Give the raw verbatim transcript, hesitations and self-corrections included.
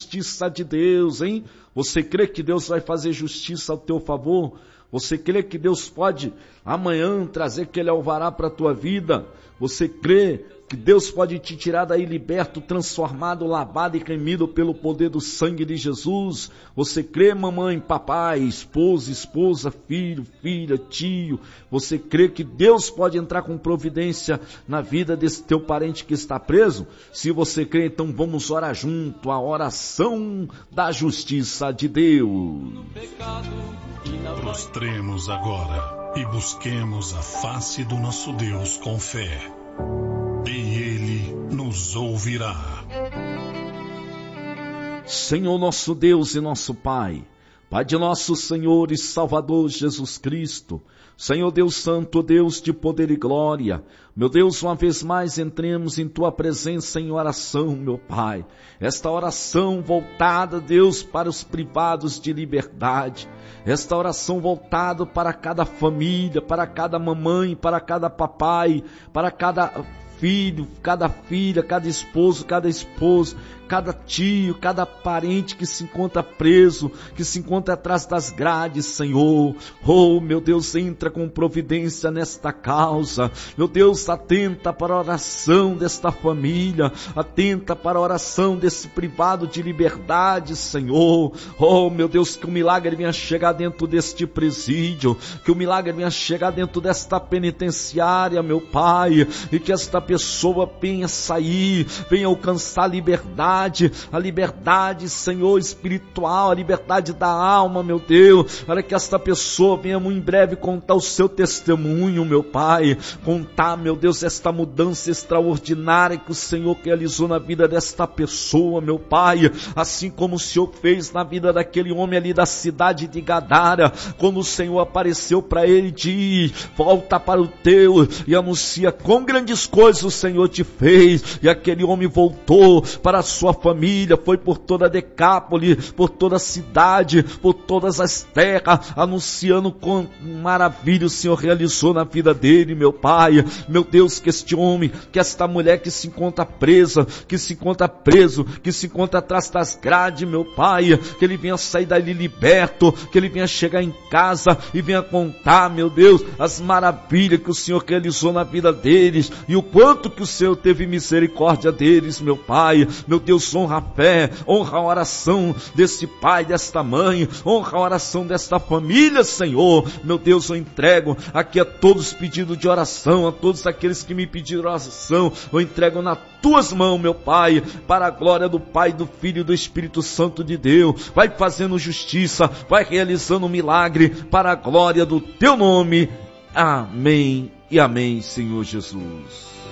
justiça de Deus, hein? Você crê que Deus vai fazer justiça ao teu favor? Você crê que Deus pode amanhã trazer aquele alvará para a tua vida? Você crê que Deus pode te tirar daí liberto, transformado, lavado e remido pelo poder do sangue de Jesus? Você crê, mamãe, papai, esposa, esposa, filho, filha, tio? Você crê que Deus pode entrar com providência na vida desse teu parente que está preso? Se você crê, então vamos orar junto, a oração da justiça de Deus. Prostremos agora e busquemos a face do nosso Deus com fé. E Ele nos ouvirá. Senhor nosso Deus e nosso Pai, Pai de nosso Senhor e Salvador Jesus Cristo, Senhor Deus Santo, Deus de poder e glória, meu Deus, uma vez mais entremos em Tua presença em oração, meu Pai. Esta oração voltada, Deus, para os privados de liberdade. Esta oração voltada para cada família, para cada mamãe, para cada papai, para cada filho, cada filha, cada esposo, cada esposa, cada tio, cada parente que se encontra preso, que se encontra atrás das grades, Senhor. Oh, meu Deus, entra com providência nesta causa. Meu Deus, atenta para a oração desta família, atenta para a oração desse privado de liberdade, Senhor. Oh, meu Deus, que o milagre venha chegar dentro deste presídio, que o milagre venha chegar dentro desta penitenciária, meu Pai, e que esta pessoa venha sair, venha alcançar a liberdade, a liberdade, Senhor, espiritual, a liberdade da alma, meu Deus, para que esta pessoa venha em breve contar o seu testemunho, meu Pai, contar, meu Deus, esta mudança extraordinária que o Senhor realizou na vida desta pessoa, meu Pai, assim como o Senhor fez na vida daquele homem ali da cidade de Gadara, quando o Senhor apareceu para ele, diz, volta para o teu e anuncia quão grandes coisas o Senhor te fez, e aquele homem voltou para a sua família, foi por toda a Decápolis, por toda a cidade, por todas as terras, anunciando com maravilha o Senhor realizou na vida dele, meu Pai. Meu Deus, que este homem, que esta mulher que se encontra presa, que se encontra preso, que se encontra atrás das grades, meu Pai, que ele venha sair dali liberto, que ele venha chegar em casa e venha contar, meu Deus, as maravilhas que o Senhor realizou na vida deles, e o quanto que o Senhor teve misericórdia deles, meu Pai. Meu Deus, honra a fé, honra a oração desse pai, desta mãe, honra a oração desta família, Senhor. Meu Deus, eu entrego aqui a todos os pedidos de oração, a todos aqueles que me pediram oração, eu entrego nas tuas mãos, meu Pai, para a glória do Pai, do Filho e do Espírito Santo de Deus. Vai fazendo justiça, vai realizando um milagre para a glória do teu nome. Amém e amém, Senhor Jesus.